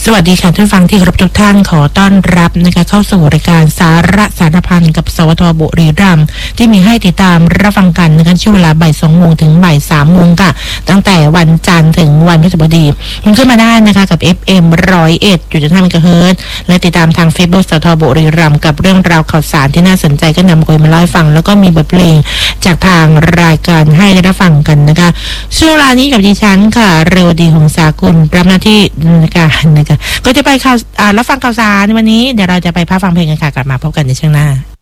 สวัสดีค่ะท่านฟังที่เคารพทุกท่านขอต้อนรับนะคะเข้าสู่รายการสาระสารพันกับสวทบุรีรัมย์ที่มีให้ติดตามรับฟังกันนะคะช่วงเวลาบ่าย 2 โมงถึงบ่าย 3 โมงค่ะตั้งแต่วันจันทร์ถึงวันพฤหัสบดีมันขึ้นมาได้นะคะกับ FM 101.5 เมกะเฮิรตซ์และติดตามทาง Facebook สวทบุรีรัมย์กับเรื่องราวข่าวสารที่น่าสนใจก็นำคุยมาเล่าให้ฟังแล้วก็มีบทเพลงจากทางรายการให้ได้รับฟังกันนะคะช่วงเวลานี้กับดิฉันค่ะเรวดีหงสากุลรับหน้าที่นะคะก็จะไปรับฟังข่าวสารในวันนี้เดี๋ยวเราจะไปพักฟังเพลงกันค่ะกลับมาพบกันในช่วงหน้า